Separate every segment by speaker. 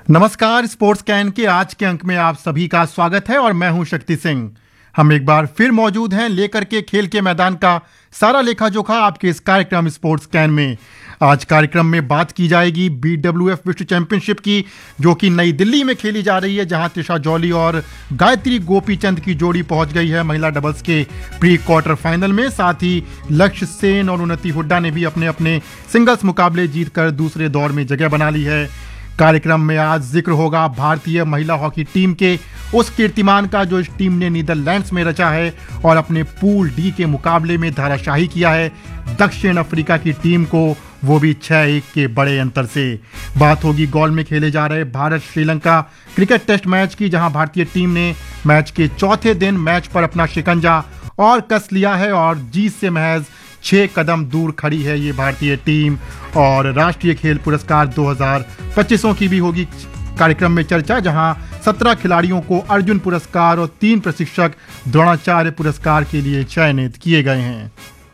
Speaker 1: नमस्कार। Sports can के आज के अंक में आप सभी का स्वागत है और मैं हूं शक्ति सिंह। हम एक बार फिर मौजूद हैं लेकर के खेल के मैदान का सारा लेखा जोखा आपके इस कार्यक्रम स्पोर्ट्स कैन में। आज कार्यक्रम में बात की जाएगी BWF विश्व चैंपियनशिप की, जो कि नई दिल्ली में खेली जा रही है, जहां त्रिशा जॉली और गायत्री गोपीचंद की जोड़ी पहुंच गई है महिला डबल्स के प्री क्वार्टर फाइनल में। साथ ही लक्ष्य सेन और उन्नति हुड्डा ने भी अपने अपने सिंगल्स मुकाबले जीतकर दूसरे दौर में जगह बना ली है। कार्यक्रम में आज जिक्र होगा भारतीय महिला हॉकी टीम के उस कीर्तिमान का जो इस टीम ने नीदरलैंड्स में रचा है और अपने पूल डी के मुकाबले में धाराशाही किया है दक्षिण अफ्रीका की टीम को, वो भी 6-1 के बड़े अंतर से। बात होगी गॉल में खेले जा रहे Bharat Sri Lanka cricket test match की, जहां भारतीय टीम ने मैच के चौथे दिन मैच पर अपना शिकंजा और कस लिया है और जीत से महज 6 कदम दूर खड़ी है ये भारतीय टीम। और राष्ट्रीय खेल पुरस्कार 2025 की भी होगी कार्यक्रम में चर्चा, जहां 17 खिलाड़ियों को अर्जुन पुरस्कार और 3 प्रशिक्षक द्रोणाचार्य पुरस्कार के लिए चयनित किए गए हैं।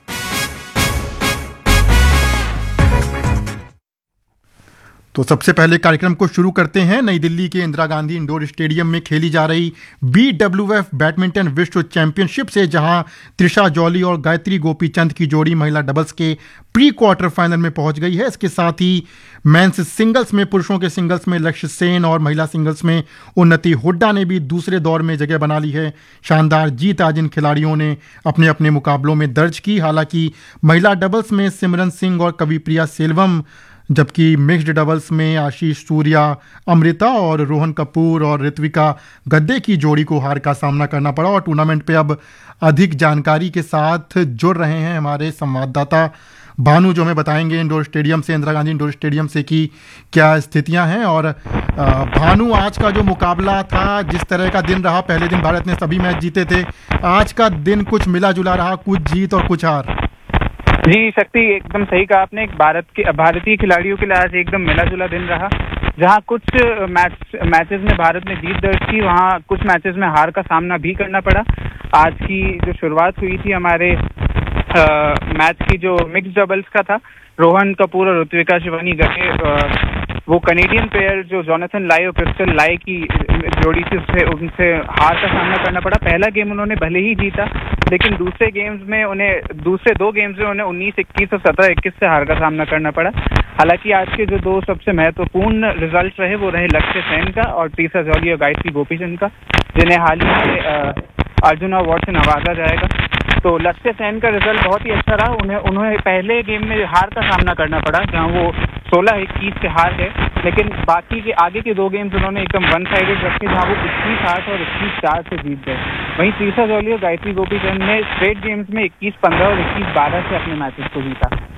Speaker 1: तो सबसे पहले कार्यक्रम को शुरू करते हैं नई दिल्ली के इंदिरा गांधी इंडोर स्टेडियम में खेली जा रही BWF बैडमिंटन विश्व चैंपियनशिप से, जहां त्रिशा जॉली और गायत्री गोपीचंद की जोड़ी महिला डबल्स के प्री क्वार्टर फाइनल में पहुंच गई है। इसके साथ ही मेंस सिंगल्स में, पुरुषों के सिंगल्स में लक्ष्य सेन और महिला सिंगल्स में उन्नति हुड्डा ने भी दूसरे दौर में जगह बना ली है। शानदार जीत आज इन खिलाड़ियों ने अपने अपने मुकाबलों में दर्ज की। हालांकि महिला डबल्स में सिमरन सिंह और कविप्रिया सेल्वम, जबकि मिक्स्ड डबल्स में आशीष सूर्या, अमृता और रोहन कपूर और ऋत्विका गद्दे की जोड़ी को हार का सामना करना पड़ा। और टूर्नामेंट पे अब अधिक जानकारी के साथ जुड़ रहे हैं हमारे संवाददाता भानु, जो हमें बताएंगे इंडोर स्टेडियम से, इंदिरा गांधी इंडोर स्टेडियम से कि क्या स्थितियां हैं। और भानु, आज का जो मुकाबला था, जिस तरह का दिन रहा, पहले दिन भारत ने सभी मैच जीते थे, आज का दिन कुछ मिला जुला रहा, कुछ जीत और कुछ हार।
Speaker 2: जी शक्ति, एकदम सही कहा आपने। भारतीय खिलाड़ियों के लिए आज एकदम मिला जुला दिन रहा, जहां कुछ मैचेस में भारत ने जीत दर्ज की, वहां कुछ मैचेस में हार का सामना भी करना पड़ा। आज की जो शुरुआत हुई थी हमारे मैच की, जो मिक्स डबल्स का था, रोहन कपूर और ऋत्विका शिवानी गद्दे, वो कनेडियन प्लेयर जो जोनाथन लाई और क्रिस्टल लाई की जोड़ी थी, उनसे हार का सामना करना पड़ा। पहला गेम उन्होंने भले ही जीता, लेकिन दूसरे 2 गेम्स में उन्हें 19-21 और 17-21 से हार का सामना करना पड़ा। हालांकि आज के जो 2 सबसे महत्वपूर्ण रिजल्ट रहे, वो रहे लक्ष्य सेन का और त्रिशा जॉली और गायत्री गोपीचंद का, जिन्हें हाल ही में अर्जुन अवार्ड से नवाजा जाएगा। तो लक्ष्य सेन का रिजल्ट बहुत ही अच्छा रहा। उन्हें पहले गेम में हार का सामना करना पड़ा, जहां वो 16-21 से हार गए, लेकिन बाकी के आगे के 2 गेम्स उन्होंने एकदम वन साइडेड रखे, जहां वो 21-8 और 21-4 से जीत गए। वहीं त्रिशा जॉली और गायत्री गोपीचंद ने स्ट्रेट गेम्स में 21-15 और 21-12 से अपने मैचेस को जीता।